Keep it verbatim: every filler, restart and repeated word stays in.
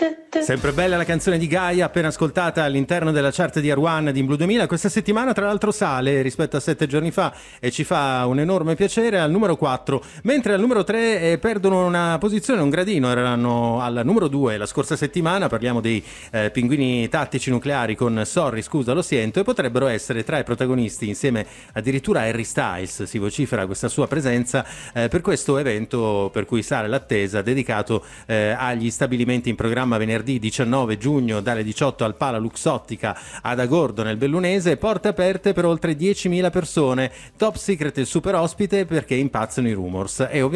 Sempre bella la canzone di Gaia appena ascoltata all'interno della chart di R uno di In Blue duemila. Questa settimana tra l'altro sale rispetto a sette giorni fa e ci fa un enorme piacere al numero quattro, mentre al numero tre eh, perdono una posizione, un gradino, erano al numero due la scorsa settimana. Parliamo dei eh, Pinguini Tattici Nucleari con Sorry scusa lo siento, e potrebbero essere tra i protagonisti insieme addirittura a Harry Styles, si vocifera questa sua presenza eh, per questo evento per cui sale l'attesa, dedicato eh, agli stabilimenti in programma venerdì diciannove giugno dalle diciotto al Pala Luxottica ad Agordo nel Bellunese, porte aperte per oltre diecimila persone. Top secret il super ospite perché impazzano i rumors e ovviamente